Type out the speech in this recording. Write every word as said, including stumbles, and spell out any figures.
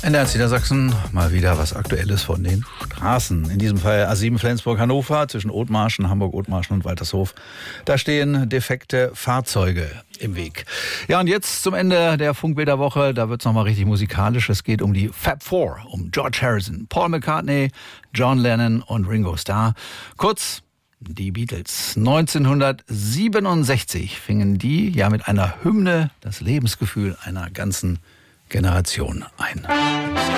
In der Niedersachsen mal wieder was Aktuelles von den Straßen. In diesem Fall A sieben Flensburg-Hannover zwischen Othmarschen, Hamburg-Othmarschen und Waltershof. Da stehen defekte Fahrzeuge im Weg. Ja, und jetzt zum Ende der Funkbilderwoche, da wird es nochmal richtig musikalisch. Es geht um die Fab Four, um George Harrison, Paul McCartney, John Lennon und Ringo Starr. Kurz, die Beatles. neunzehnhundertsiebenundsechzig fingen die ja mit einer Hymne das Lebensgefühl einer ganzen Generation ein.